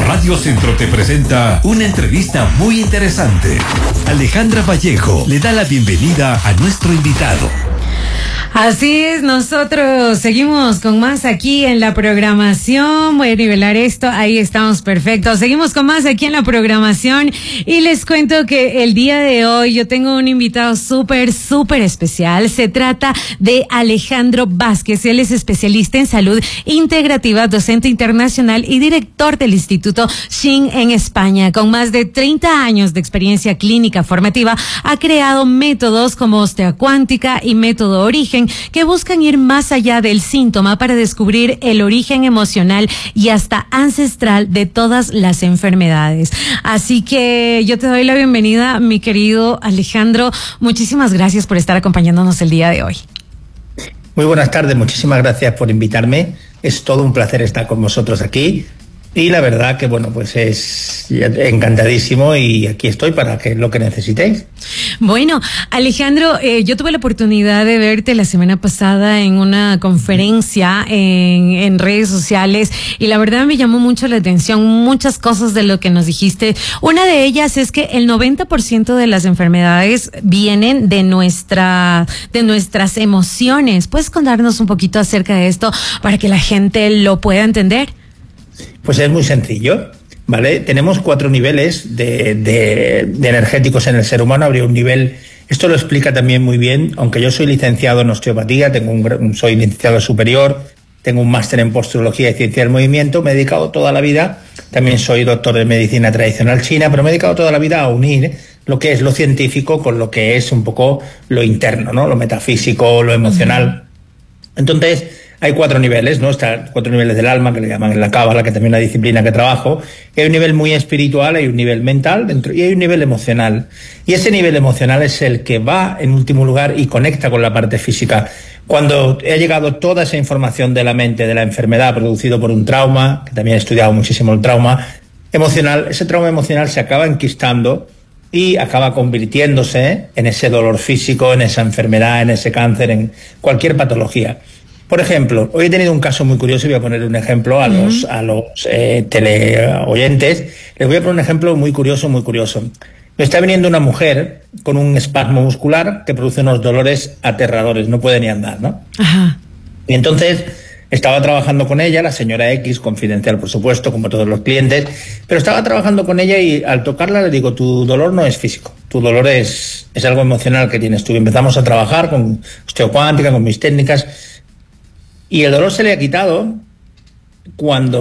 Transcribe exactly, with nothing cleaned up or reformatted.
Radio Centro te presenta una entrevista muy interesante. Alejandra Vallejo le da la bienvenida a nuestro invitado. Así es, nosotros seguimos con más aquí en la programación. Voy a nivelar esto, ahí estamos, perfecto. Seguimos con más aquí en la programación y les cuento que el día de hoy yo tengo un invitado súper, súper especial. Se trata de Alejandro Vázquez. Él es especialista en salud integrativa, docente internacional y director del Instituto Shin en España. Con más de treinta años de experiencia clínica formativa, ha creado métodos como osteocuántica y método origen, que buscan ir más allá del síntoma para descubrir el origen emocional y hasta ancestral de todas las enfermedades. Así que yo te doy la bienvenida, mi querido Alejandro. Muchísimas gracias por estar acompañándonos el día de hoy. Muy buenas tardes, muchísimas gracias por invitarme. Es todo un placer estar con vosotros aquí. Y la verdad que, bueno, pues es encantadísimo y aquí estoy para que lo que necesitéis. Bueno, Alejandro, eh, yo tuve la oportunidad de verte la semana pasada en una conferencia en, en redes sociales y la verdad me llamó mucho la atención muchas cosas de lo que nos dijiste. Una de ellas es que el noventa por ciento de las enfermedades vienen de nuestra, de nuestras emociones. ¿Puedes contarnos un poquito acerca de esto para que la gente lo pueda entender? Pues es muy sencillo, ¿vale? Tenemos cuatro niveles de, de, de energéticos en el ser humano. Habría un nivel, esto lo explica también muy bien, aunque yo soy licenciado en osteopatía, tengo un, soy licenciado superior, tengo un máster en posturología y ciencia del movimiento, me he dedicado toda la vida, también soy doctor de medicina tradicional china, pero me he dedicado toda la vida a unir lo que es lo científico con lo que es un poco lo interno, ¿no? Lo metafísico, lo emocional. Entonces, hay cuatro niveles, ¿no? Está cuatro niveles del alma, que le llaman en la cábala, que también es una disciplina que trabajo. Hay un nivel muy espiritual, hay un nivel mental dentro, y hay un nivel emocional. Y ese nivel emocional es el que va en último lugar y conecta con la parte física. Cuando ha llegado toda esa información de la mente, de la enfermedad producido por un trauma, que también he estudiado muchísimo el trauma emocional, ese trauma emocional se acaba enquistando y acaba convirtiéndose en ese dolor físico, en esa enfermedad, en ese cáncer, en cualquier patología. Por ejemplo, hoy he tenido un caso muy curioso y voy a poner un ejemplo a los, uh-huh. a los eh, teleoyentes. Les voy a poner un ejemplo muy curioso, muy curioso. Me está viniendo una mujer con un espasmo muscular que produce unos dolores aterradores, no puede ni andar, ¿no? Ajá. Y entonces estaba trabajando con ella, la señora X, confidencial por supuesto, como todos los clientes, pero estaba trabajando con ella y al tocarla le digo, tu dolor no es físico, tu dolor es, es algo emocional que tienes tú. Y empezamos a trabajar con osteocuántica, con mis técnicas, y el dolor se le ha quitado cuando